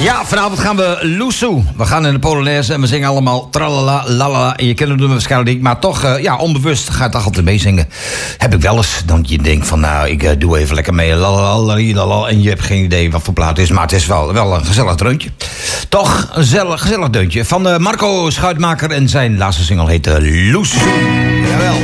Ja, vanavond gaan we loesoe. We gaan in de Polonaise en we zingen allemaal tralala, lalala. En je kent het doen waarschijnlijk niet, maar toch, onbewust ga je toch altijd meezingen. Heb ik wel eens, dan je denkt van, nou, ik doe even lekker mee. Lalala, en je hebt geen idee wat voor plaat het is, maar het is wel een gezellig dreuntje. Toch, een gezellig deuntje. Van Marco Schuitmaker en zijn laatste single heet Loesoe. Jawel.